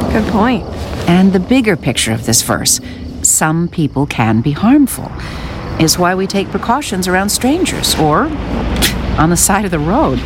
Good point. And the bigger picture of this verse, some people can be harmful, is why we take precautions around strangers or on the side of the road.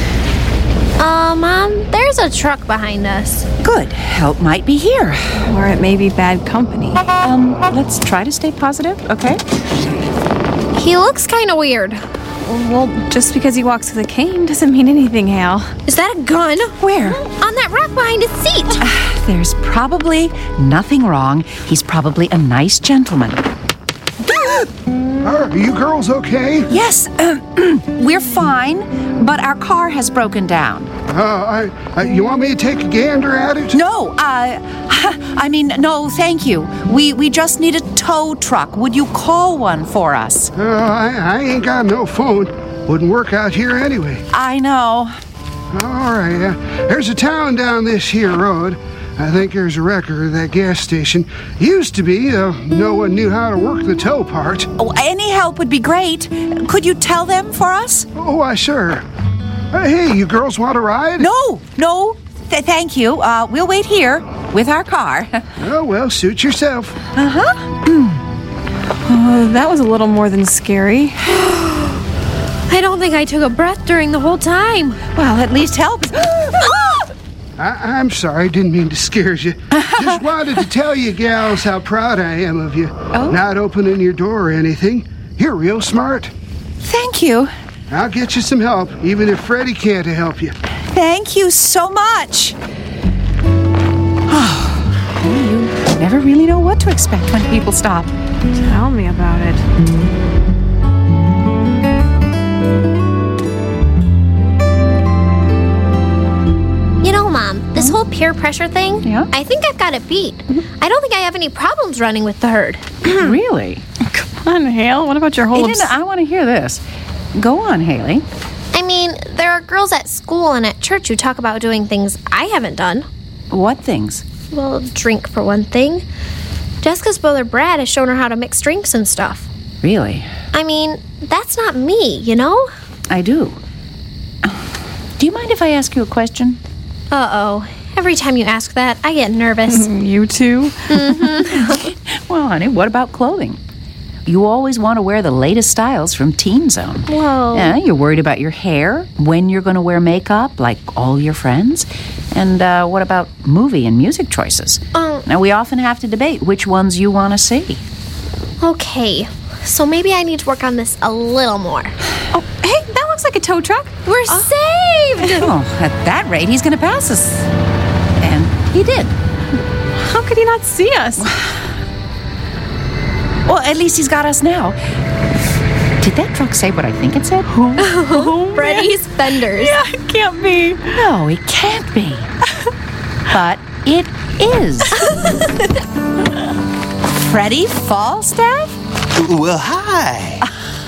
Mom, there's a truck behind us. Good. Help might be here. Or it may be bad company. Let's try to stay positive, okay? He looks kind of weird. Well, just because he walks with a cane doesn't mean anything, Hale. Is that a gun? Where? On that rock behind his seat. There's probably nothing wrong. He's probably a nice gentleman. Are you girls okay? Yes, we're fine, but our car has broken down. You want me to take a gander at it? No, no, thank you. We just need a tow truck. Would you call one for us? I ain't got no phone. Wouldn't work out here anyway. I know. All right, there's a town down this here road. I think there's a record of that gas station. Used to be, no one knew how to work the tow part. Oh, any help would be great. Could you tell them for us? Oh, why, sure. Hey, you girls want to ride? No. Thank you. We'll wait here with our car. Oh, well, suit yourself. That was a little more than scary. I don't think I took a breath during the whole time. Well, at least help. I'm sorry, didn't mean to scare you. Just wanted to tell you gals how proud I am of you. Oh? Not opening your door or anything. You're real smart. Thank you. I'll get you some help, even if Freddie can't help you. Thank you so much. Oh, you never really know what to expect when people stop. Tell me about it. You know, Mom, this whole peer pressure thing, Yeah? I think I've got it beat. I don't think I have any problems running with the herd. Really? Come on, Hale. What about your whole... I want to hear this. Go on, Haley. I mean, there are girls at school and at church who talk about doing things I haven't done. What things? Well, drink for one thing. Jessica's brother Brad has shown her how to mix drinks and stuff. Really? I mean, that's not me, you know? I do. Do you mind if I ask you a question? Uh-oh. Every time you ask that, I get nervous. You too? Well, honey, what about clothing? You always want to wear the latest styles from Teen Zone. Whoa. Yeah, you're worried about your hair, when you're going to wear makeup, like all your friends. And what about movie and music choices? Now, we often have to debate which ones you want to see. Okay, so maybe I need to work on this a little more. Oh, hey, that looks like a tow truck. We're saved! Oh, at that rate, he's going to pass us. And he did. How could he not see us? Well, at least he's got us now. Did that truck say what I think it said? Freddy's Fenders. Yeah, it can't be. No, it can't be. But it is. Freddie Falstaff? Well, hi.